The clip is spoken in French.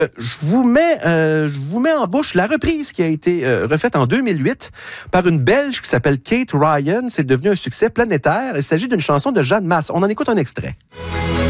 Je vous mets en bouche la reprise qui a été refaite en 2008 par une Belge qui s'appelle Kate Ryan. C'est devenu un succès planétaire. Il s'agit d'une chanson de Jeanne Masse. On en écoute un extrait.